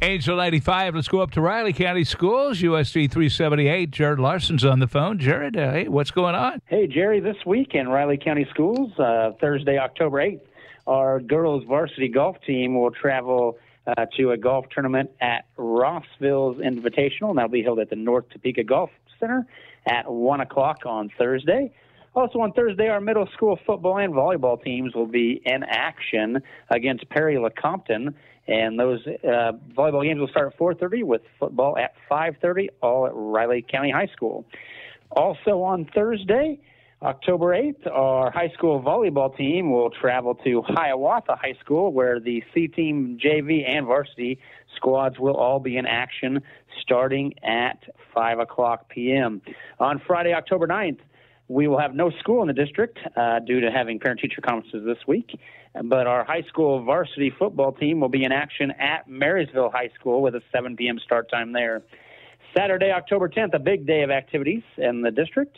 Angel 95, let's go up to Riley County Schools, USD 378. Jared Larson's on the phone. Jared, hey, what's going on? Hey, Jerry, this week in Riley County Schools, Thursday, October 8th, our girls varsity golf team will travel to a golf tournament at Rossville's Invitational, and that'll be held at the North Topeka Golf Center at 1 o'clock on Thursday. Also on Thursday, our middle school football and volleyball teams will be in action against Perry LeCompton, and those volleyball games will start at 4:30 with football at 5:30, all at Riley County High School. Also on Thursday, October 8th, our high school volleyball team will travel to Hiawatha High School, where the C-team, JV, and varsity squads will all be in action starting at 5 o'clock p.m. On Friday, October 9th, we will have no school in the district due to having parent-teacher conferences this week, but our high school varsity football team will be in action at Marysville High School with a 7 p.m. start time there. Saturday, October 10th, a big day of activities in the district.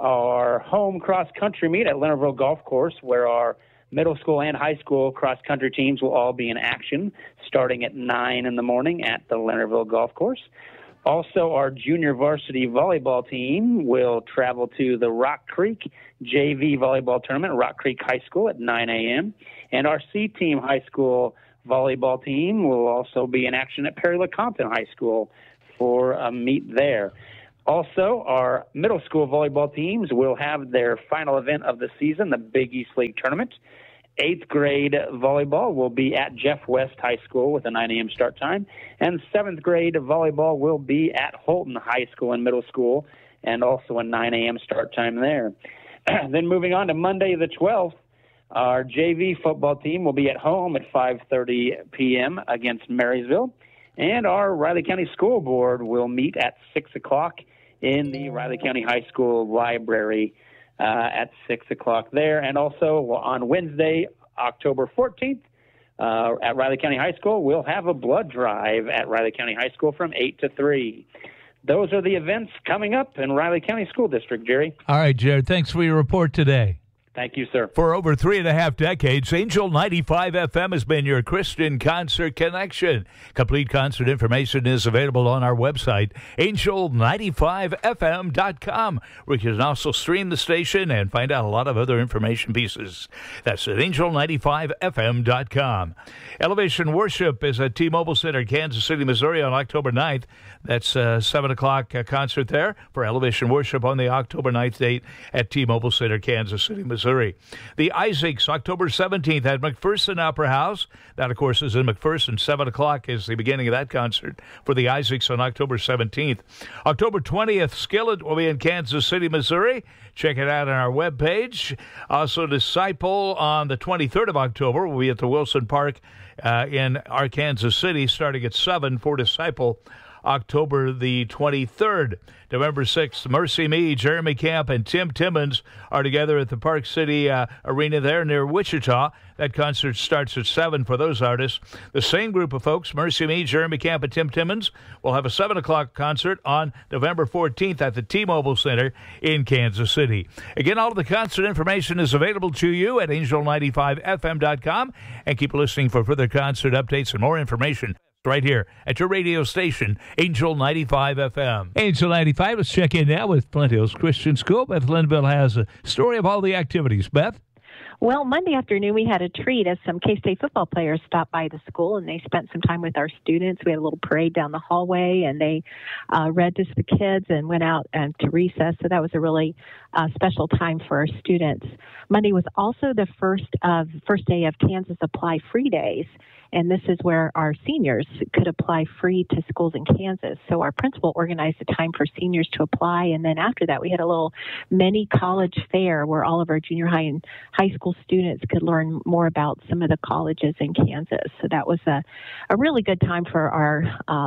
Our home cross-country meet at Leonardville Golf Course, where our middle school and high school cross-country teams will all be in action starting at 9 in the morning at the Leonardville Golf Course. Also, our junior varsity volleyball team will travel to the Rock Creek JV volleyball tournament at Rock Creek High School at 9 a.m. And our C-team high school volleyball team will also be in action at Perry LeCompton High School for a meet there. Also, our middle school volleyball teams will have their final event of the season, the Big East League Tournament. 8th grade volleyball will be at Jeff West High School with a 9 a.m. start time. And 7th grade volleyball will be at Holton High School and middle school, and also a 9 a.m. start time there. Then moving on to Monday the 12th, our JV football team will be at home at 5:30 p.m. against Marysville. And our Riley County School Board will meet at 6 o'clock in the Riley County High School library at 6 o'clock there. And also on Wednesday, October 14th, at Riley County High School, we'll have a blood drive at Riley County High School from 8 to 3. Those are the events coming up in Riley County School District, Jerry. All right, Jared, thanks for your report today. Thank you, sir. For over 3.5 decades, Angel 95 FM has been your Christian concert connection. Complete concert information is available on our website, angel95fm.com, where you can also stream the station and find out a lot of other information pieces. That's at angel95fm.com. Elevation Worship is at T-Mobile Center, Kansas City, Missouri on October 9th. That's a 7 o'clock concert there for Elevation Worship on the October 9th date at T-Mobile Center, Kansas City, Missouri. The Isaacs, October 17th at McPherson Opera House. That, of course, is in McPherson. 7 o'clock is the beginning of that concert for the Isaacs on October 17th. October 20th, Skillet will be in Kansas City, Missouri. Check it out on our webpage. Also, Disciple on the 23rd of October will be at the Wilson Park in Arkansas City, starting at 7 for Disciple. October the 23rd. November 6th, Mercy Me, Jeremy Camp, and Tim Timmons are together at the Park City Arena there near Wichita. That concert starts at 7 for those artists. The same group of folks, Mercy Me, Jeremy Camp, and Tim Timmons, will have a 7 o'clock concert on November 14th at the T-Mobile Center in Kansas City. Again, all of the concert information is available to you at angel95fm.com, and keep listening for further concert updates and more information right here at your radio station, Angel 95 FM. Angel 95, let's check in now with Flint Hills Christian School. Beth Linville has a story of all the activities. Beth? Well, Monday afternoon we had a treat as some K-State football players stopped by the school and they spent some time with our students. We had a little parade down the hallway and they read to the kids and went out to recess. So that was a really special time for our students. Monday was also the first day of Kansas Apply Free Days. And this is where our seniors could apply free to schools in Kansas. So our principal organized a time for seniors to apply. And then after that, we had a little mini college fair where all of our junior high and high school students could learn more about some of the colleges in Kansas. So that was a really good time for our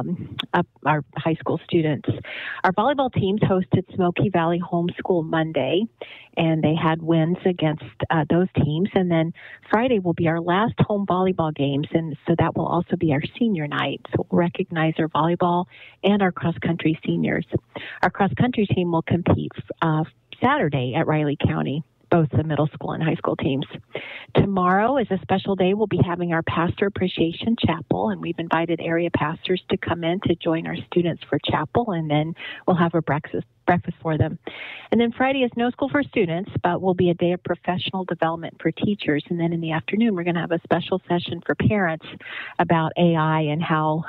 high school students. Our volleyball teams hosted Smoky Valley Homeschool Monday, and they had wins against those teams. And then Friday will be our last home volleyball games, and so that will also be our senior night. So we'll recognize our volleyball and our cross-country seniors. Our cross-country team will compete Saturday at Riley County. both the middle school and high school teams. Tomorrow is a special day. We'll be having our Pastor Appreciation Chapel, and we've invited area pastors to come in to join our students for chapel, and then we'll have a breakfast for them. And then Friday is no school for students, but will be a day of professional development for teachers. And then in the afternoon, we're going to have a special session for parents about AI and how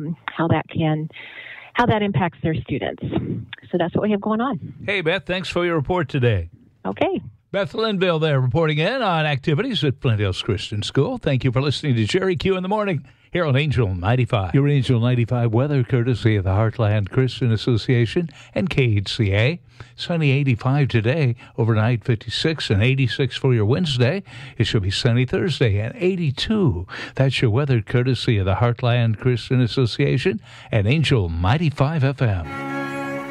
that impacts their students. So that's what we have going on. Hey, Beth, thanks for your report today. Okay. Beth Linville there reporting in on activities at Flint Hills Christian School. Thank you for listening to Jerry Q in the Morning here on Angel 95. Your Angel 95 weather courtesy of the Heartland Christian Association and KHCA. Sunny 85 today, overnight 56 and 86 for your Wednesday. It should be sunny Thursday and 82. That's your weather courtesy of the Heartland Christian Association and Angel 95 FM.